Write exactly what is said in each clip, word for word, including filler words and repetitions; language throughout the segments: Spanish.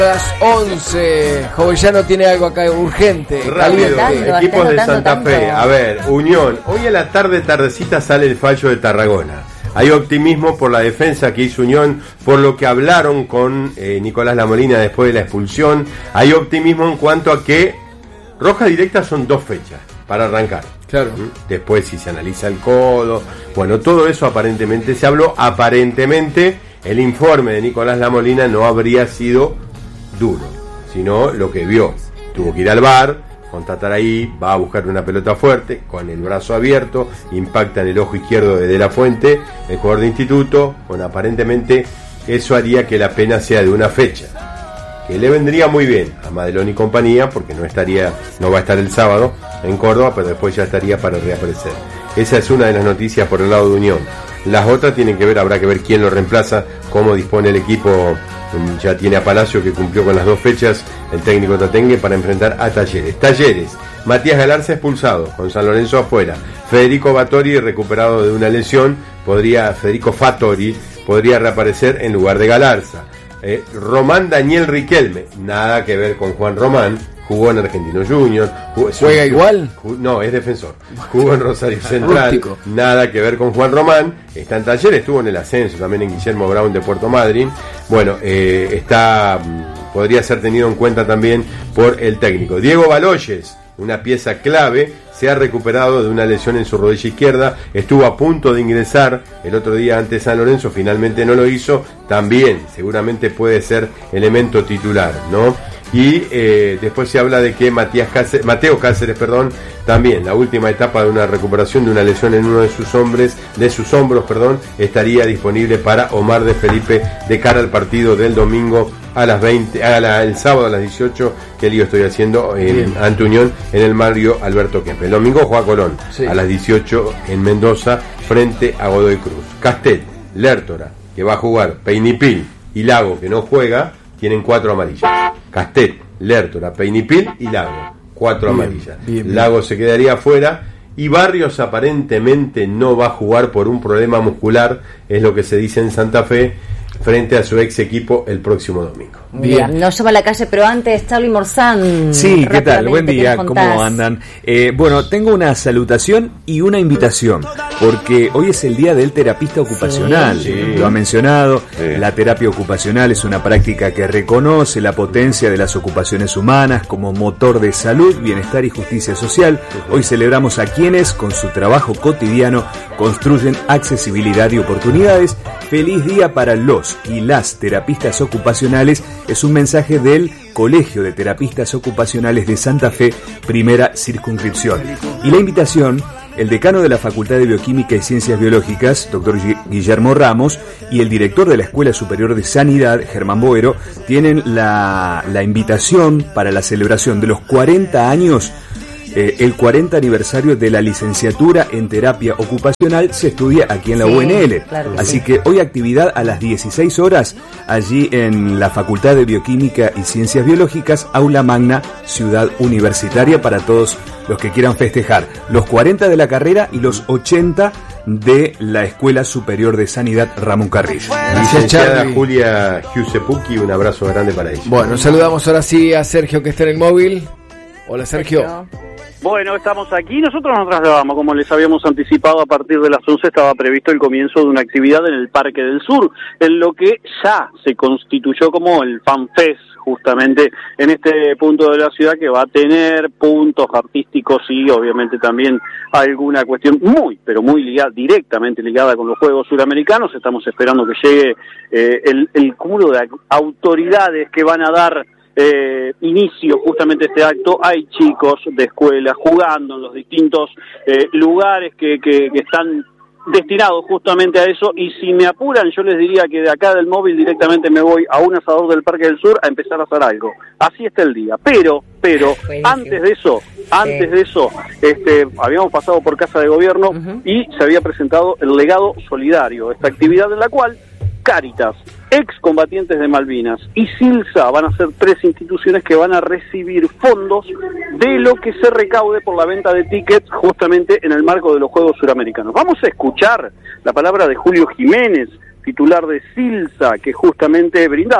Las once, Jovellanos tiene algo acá urgente. Rápido, tanto, equipos de Santa tanto. Fe. A ver, Unión, hoy a la tarde, tardecita sale el fallo de Tarragona. Hay optimismo por la defensa que hizo Unión, por lo que hablaron con eh, Nicolás Lamolina después de la expulsión. Hay optimismo en cuanto a que roja directa son dos fechas para arrancar. Claro. Después si se analiza el codo, bueno, todo eso aparentemente se habló. Aparentemente el informe de Nicolás Lamolina no habría sido duro, sino lo que vio. Tuvo que ir al V A R, constatar ahí, va a buscar una pelota fuerte, con el brazo abierto, impacta en el ojo izquierdo de De La Fuente, el jugador de Instituto. Bueno, aparentemente eso haría que la pena sea de una fecha, que le vendría muy bien a Madelón y compañía, porque no estaría, no va a estar el sábado en Córdoba, pero después ya estaría para reaparecer. Esa es una de las noticias por el lado de Unión. Las otras tienen que ver, habrá que ver quién lo reemplaza, cómo dispone el equipo. Ya tiene a Palacio, que cumplió con las dos fechas, el técnico Tatengue, para enfrentar a Talleres. Talleres, Matías Galarza expulsado, con San Lorenzo afuera. Federico Fattori, recuperado de una lesión, podría, Federico Fattori, podría reaparecer en lugar de Galarza. Eh, Román Daniel Riquelme, nada que ver con Juan Román, jugó en Argentino Junior. Jugó, ¿Juega igual? Jugó, no, es defensor. Jugó en Rosario Central. Rústico. Nada que ver con Juan Román. Está en Talleres, estuvo en el ascenso también en Guillermo Brown de Puerto Madryn. Bueno, eh, está, podría ser tenido en cuenta también por el técnico. Diego Baloyes, una pieza clave, se ha recuperado de una lesión en su rodilla izquierda. Estuvo a punto de ingresar el otro día ante San Lorenzo, finalmente no lo hizo. También seguramente puede ser elemento titular, ¿no? Y eh, después se habla de que Matías Cáceres, Mateo Cáceres, perdón, también la última etapa de una recuperación de una lesión en uno de sus hombres, de sus hombros, perdón, estaría disponible para Omar de Felipe de cara al partido del domingo a las veinte, a la, el sábado a las dieciocho, que lío estoy haciendo en, ante Unión en el Mario Alberto Kempes. El domingo juega Colón, sí, a las dieciocho en Mendoza frente a Godoy Cruz. Castet, Lertora, que va a jugar, Peinipil y Lago, que no juega, tienen cuatro amarillas. Castet, Lertora, Peinipil y Lago, cuatro bien, amarillas. Bien, bien. Lago se quedaría afuera y Barrios aparentemente no va a jugar por un problema muscular, es lo que se dice en Santa Fe, frente a su ex equipo el próximo domingo. Bien, nos lleva a la calle, pero antes, Charly Morzán. Sí, ¿qué tal? Buen día, ¿cómo andan? Eh, bueno, tengo una salutación y una invitación, porque hoy es el día del terapista ocupacional. Sí, sí. Lo ha mencionado, sí. La terapia ocupacional es una práctica que reconoce la potencia de las ocupaciones humanas como motor de salud, bienestar y justicia social. Hoy celebramos a quienes, con su trabajo cotidiano, construyen accesibilidad y oportunidades. Feliz día para los y las terapistas ocupacionales. Es un mensaje del Colegio de Terapistas Ocupacionales de Santa Fe, primera circunscripción. Y la invitación, el decano de la Facultad de Bioquímica y Ciencias Biológicas, doctor Guillermo Ramos, y el director de la Escuela Superior de Sanidad, Germán Boero, tienen la, la invitación para la celebración de los cuarenta años. Eh, el cuarenta aniversario de la licenciatura en terapia ocupacional se estudia aquí en la sí, U N L. Claro que así sí. Que hoy actividad a las dieciséis horas allí en la Facultad de Bioquímica y Ciencias Biológicas, Aula Magna, Ciudad Universitaria, para todos los que quieran festejar los cuarenta de la carrera y los ochenta de la Escuela Superior de Sanidad Ramón Carrillo. Licenciada Julia Giusepucchi, un abrazo grande para ella. Bueno, saludamos ahora sí a Sergio, que está en el móvil. Hola, Sergio. Bueno, estamos aquí, nosotros nos trasladamos, como les habíamos anticipado, a partir de las once estaba previsto el comienzo de una actividad en el Parque del Sur, en lo que ya se constituyó como el FanFest, justamente en este punto de la ciudad, que va a tener puntos artísticos y obviamente también alguna cuestión muy, pero muy ligada, directamente ligada con los Juegos Suramericanos. Estamos esperando que llegue eh, el, el cúmulo de autoridades que van a dar Eh, inicio justamente este acto. Hay chicos de escuela jugando en los distintos eh, lugares que, que, que están destinados justamente a eso, y si me apuran yo les diría que de acá del móvil directamente me voy a un asador del Parque del Sur a empezar a hacer algo. Así está el día, pero pero Buenísimo. antes de eso antes sí. de eso este habíamos pasado por Casa de Gobierno uh-huh. y se había presentado el legado solidario, esta actividad en la cual Cáritas, excombatientes de Malvinas y Silsa van a ser tres instituciones que van a recibir fondos de lo que se recaude por la venta de tickets justamente en el marco de los Juegos Suramericanos. Vamos a escuchar la palabra de Julio Jiménez, titular de Silsa, que justamente brindaba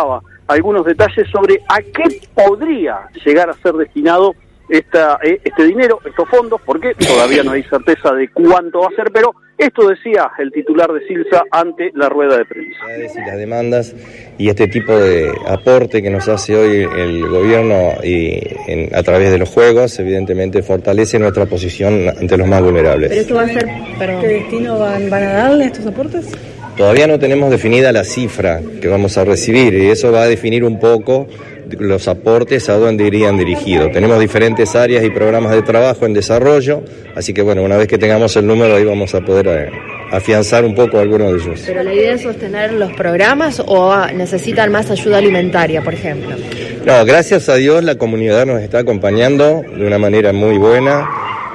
algunos detalles sobre a qué podría llegar a ser destinado esta, este dinero, estos fondos, porque todavía no hay certeza de cuánto va a ser, pero esto decía el titular de Silsa ante la rueda de prensa. Y las demandas y este tipo de aporte que nos hace hoy el gobierno y en, a través de los juegos, evidentemente fortalece nuestra posición ante los más vulnerables. ¿Pero esto va a ser, perdón, qué destino van, van a darle estos aportes? Todavía no tenemos definida la cifra que vamos a recibir y eso va a definir un poco los aportes a dónde irían dirigidos. Tenemos diferentes áreas y programas de trabajo en desarrollo, así que bueno, una vez que tengamos el número ahí vamos a poder eh, afianzar un poco algunos de ellos. ¿Pero la idea es sostener los programas o necesitan más ayuda alimentaria, por ejemplo? No, gracias a Dios la comunidad nos está acompañando de una manera muy buena.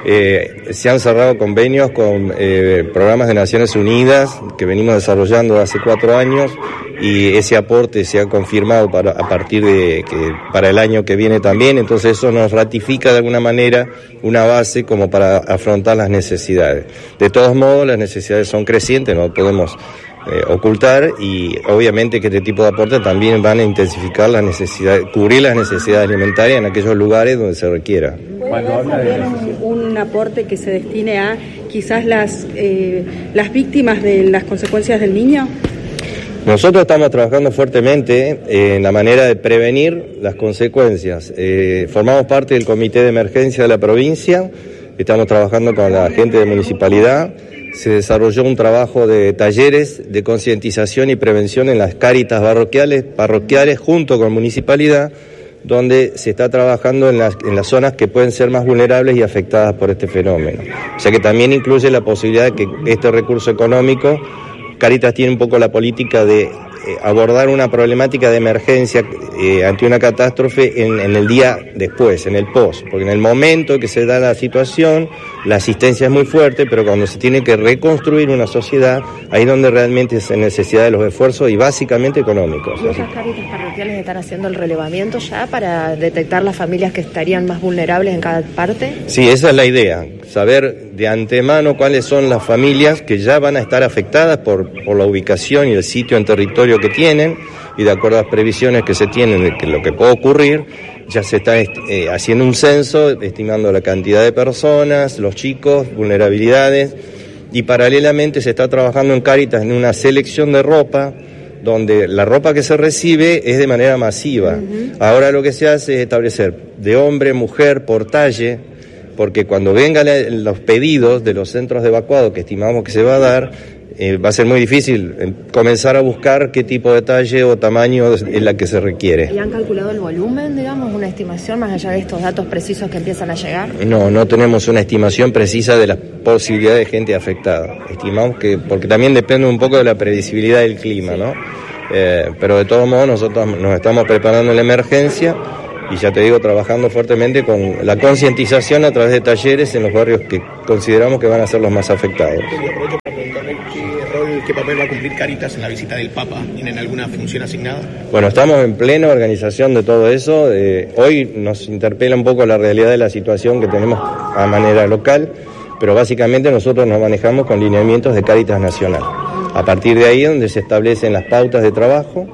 Eh, se han cerrado convenios con eh, programas de Naciones Unidas que venimos desarrollando hace cuatro años y ese aporte se ha confirmado para, a partir de que para el año que viene también, entonces eso nos ratifica de alguna manera una base como para afrontar las necesidades. De todos modos las necesidades son crecientes, no podemos Eh, ocultar y obviamente que este tipo de aportes también van a intensificar las necesidades, cubrir las necesidades alimentarias en aquellos lugares donde se requiera. ¿Puede haber también un, un aporte que se destine a quizás las, eh, las víctimas de las consecuencias del niño? Nosotros estamos trabajando fuertemente en la manera de prevenir las consecuencias. Eh, formamos parte del Comité de Emergencia de la provincia, estamos trabajando con la gente de municipalidad. Se desarrolló un trabajo de talleres de concientización y prevención en las cáritas parroquiales, parroquiales junto con municipalidad, donde se está trabajando en las, en las zonas que pueden ser más vulnerables y afectadas por este fenómeno. O sea que también incluye la posibilidad de que este recurso económico, Cáritas tiene un poco la política de eh, abordar una problemática de emergencia eh, ante una catástrofe en, en el día después, en el post, porque en el momento que se da la situación, la asistencia es muy fuerte, pero cuando se tiene que reconstruir una sociedad, ahí es donde realmente se necesita de los esfuerzos y básicamente económicos. ¿Y esas cáritas parroquiales están haciendo el relevamiento ya para detectar las familias que estarían más vulnerables en cada parte? Sí, esa es la idea, saber de antemano cuáles son las familias que ya van a estar afectadas por, por la ubicación y el sitio en territorio que tienen, y de acuerdo a las previsiones que se tienen de que lo que puede ocurrir, ya se está eh, haciendo un censo, estimando la cantidad de personas, los chicos, vulnerabilidades, y paralelamente se está trabajando en Cáritas en una selección de ropa, donde la ropa que se recibe es de manera masiva. Uh-huh. Ahora lo que se hace es establecer de hombre, mujer, por talle, porque cuando vengan los pedidos de los centros de evacuado que estimamos que se va a dar, eh, va a ser muy difícil eh, comenzar a buscar qué tipo de talle o tamaño es la que se requiere. ¿Y han calculado el volumen, digamos, una estimación más allá de estos datos precisos que empiezan a llegar? No, no tenemos una estimación precisa de la posibilidad de gente afectada. Estimamos que, porque también depende un poco de la predecibilidad del clima, ¿no? Eh, pero de todos modos nosotros nos estamos preparando en la emergencia y ya te digo, trabajando fuertemente con la concientización a través de talleres en los barrios que consideramos que van a ser los más afectados. Aprovecho para preguntarle qué rol, qué papel va a cumplir Cáritas en la visita del Papa. ¿Tienen alguna función asignada? Bueno, estamos en plena organización de todo eso. Eh, hoy nos interpela un poco la realidad de la situación que tenemos a manera local, pero básicamente nosotros nos manejamos con lineamientos de Cáritas Nacional. A partir de ahí es donde se establecen las pautas de trabajo,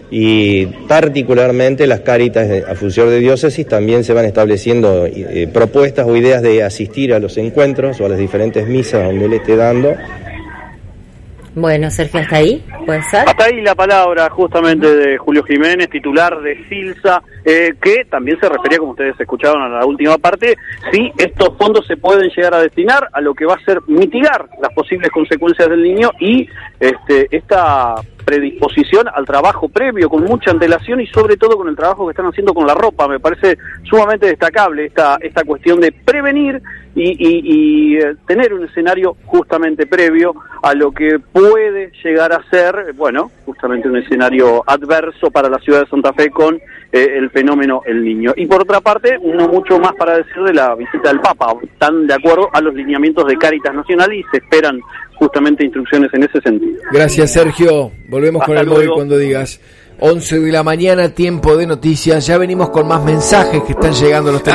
y particularmente las Cáritas a función de diócesis también se van estableciendo eh, propuestas o ideas de asistir a los encuentros o a las diferentes misas donde él esté dando. Bueno, Sergio, ¿hasta ahí? ¿Puede ser? Hasta ahí la palabra justamente de Julio Jiménez, titular de Silsa, eh, que también se refería, como ustedes escucharon a la última parte, si estos fondos se pueden llegar a destinar a lo que va a ser mitigar las posibles consecuencias del niño y este esta predisposición al trabajo previo con mucha antelación y sobre todo con el trabajo que están haciendo con la ropa. Me parece sumamente destacable esta esta cuestión de prevenir y, y, y eh, tener un escenario justamente previo a lo que puede llegar a ser, bueno, justamente un escenario adverso para la ciudad de Santa Fe con eh, el fenómeno El Niño. Y por otra parte, no mucho más para decir de la visita del Papa. Están de acuerdo a los lineamientos de Cáritas Nacional y se esperan justamente instrucciones en ese sentido. Gracias, Sergio. Volvemos Hasta con el luego. móvil cuando digas once de la mañana, tiempo de noticias. Ya venimos con más mensajes que están llegando a los teléfonos.